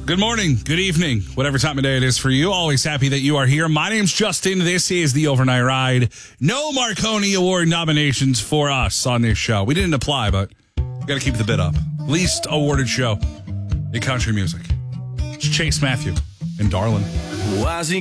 Good morning, good evening, whatever time of day it is for you. Always happy that you are here. My name's Justin. This is the Overnight Ride. No Marconi Award nominations for us on this show. We didn't apply, but we got to keep the bid up. Least awarded show in country music. It's Chase Matthew and Darlin. Why's he